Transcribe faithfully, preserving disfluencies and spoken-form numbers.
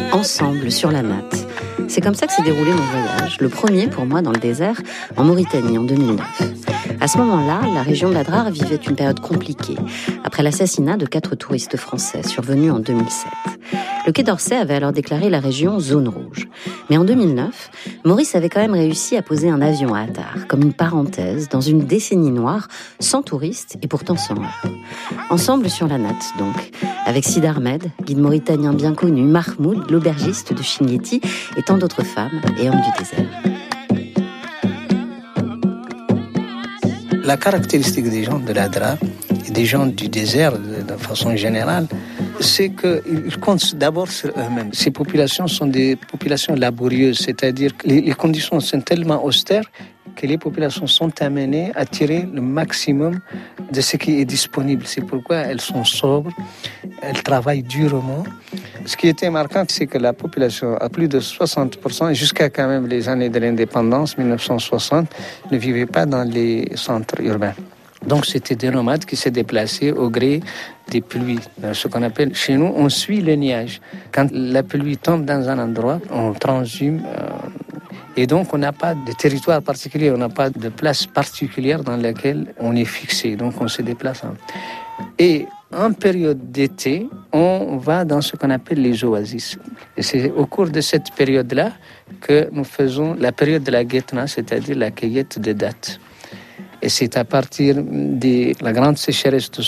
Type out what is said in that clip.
ensemble sur la natte. C'est comme ça que s'est déroulé mon voyage, le premier pour moi dans le désert, en Mauritanie en deux mille neuf. À ce moment-là, la région de l'Adrar vivait une période compliquée, après l'assassinat de quatre touristes français survenus en deux mille sept. Le Quai d'Orsay avait alors déclaré la région zone rouge. Mais en deux mille neuf, Maurice avait quand même réussi à poser un avion à Attard, comme une parenthèse, dans une décennie noire, sans touristes et pourtant sans heurts. Ensemble sur la natte, donc, avec Sid Ahmed, guide mauritanien bien connu, Mahmoud, l'aubergiste de Chinguetti, et tant d'autres femmes et hommes du désert. La caractéristique des gens de l'Adrar et des gens du désert, de façon générale, c'est qu'ils comptent d'abord sur eux-mêmes. Ces populations sont des populations laborieuses, c'est-à-dire que les conditions sont tellement austères que les populations sont amenées à tirer le maximum de ce qui est disponible. C'est pourquoi elles sont sobres, elles travaillent durement. Ce qui était marquant, c'est que la population, à plus de soixante pour cent, jusqu'à quand même les années de l'indépendance, dix-neuf cent soixante, ne vivait pas dans les centres urbains. Donc c'était des nomades qui se déplaçaient au gré des pluies. Ce qu'on appelle, chez nous, on suit le nuage. Quand la pluie tombe dans un endroit, on transhume. Euh, et donc on n'a pas de territoire particulier, on n'a pas de place particulière dans laquelle on est fixé. Donc on se déplace. Et en période d'été, on va dans ce qu'on appelle les oasis. Et c'est au cours de cette période-là que nous faisons la période de la guetna, c'est-à-dire la cueillette de dattes. Et c'est à partir de la grande sécheresse de